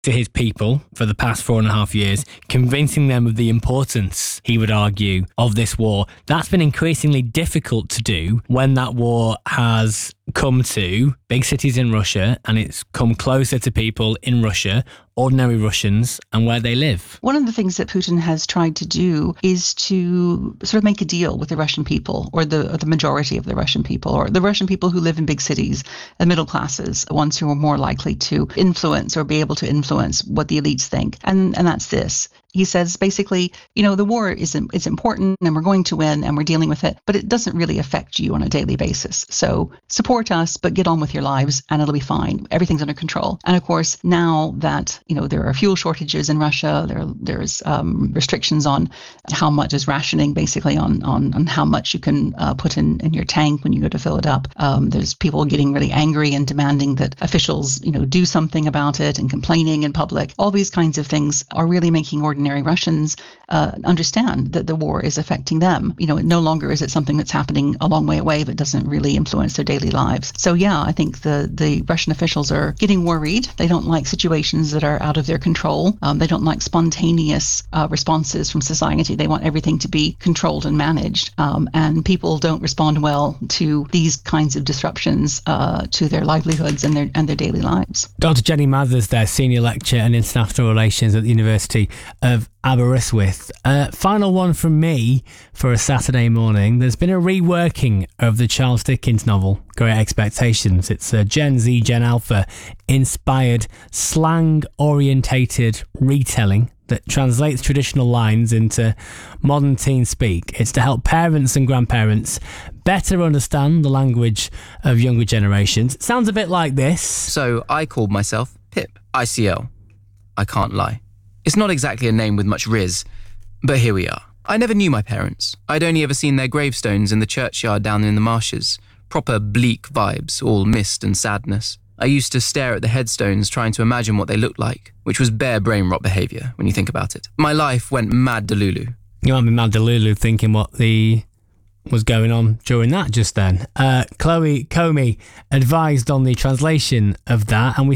to his people for the past 4.5 years, convincing them of the importance, he would argue, of this war. That's been increasingly difficult to do when that war has come to big cities in Russia and it's come closer to people in Russia, ordinary Russians, and where they live. One of the things that Putin has tried to do is to sort of make a deal with the Russian people, or the majority of the Russian people, or the Russian people who live in big cities, the middle classes, the ones who are more likely to influence or be able to influence what the elites think. And that's this. He says basically, the war is important and we're going to win and we're dealing with it, but it doesn't really affect you on a daily basis. So support us, but get on with your lives and it'll be fine. Everything's under control. And of course, now that, there are fuel shortages in Russia, there's restrictions on how much is rationing, basically on how much you can put in your tank when you go to fill it up. There's people getting really angry and demanding that officials, do something about it and complaining in public. All these kinds of things are really making ordinary Russians understand that the war is affecting them. No longer is it something that's happening a long way away but doesn't really influence their daily lives. So yeah, I think the Russian officials are getting worried. They don't like situations that are out of their control. They don't like spontaneous responses from society. They want everything to be controlled and managed. And people don't respond well to these kinds of disruptions to their livelihoods and their daily lives. Dr. Jenny Mathers there, Senior Lecturer in International Relations at the University of Aberystwyth. Final one from me for a Saturday morning. There's been a reworking of the Charles Dickens novel, Great Expectations. It's a Gen Z, Gen Alpha inspired, slang-orientated retelling that translates traditional lines into modern teen speak. It's to help parents and grandparents better understand the language of younger generations. It sounds a bit like this. So I called myself Pip, ICL. I can't lie. It's not exactly a name with much rizz, but here we are. I never knew my parents. I'd only ever seen their gravestones in the churchyard down in the marshes. Proper bleak vibes, all mist and sadness. I used to stare at the headstones trying to imagine what they looked like, which was bare brain rot behaviour when you think about it. My life went mad delulu. You might be mad delulu thinking what was going on during that just then. Chloe Comey advised on the translation of that, and we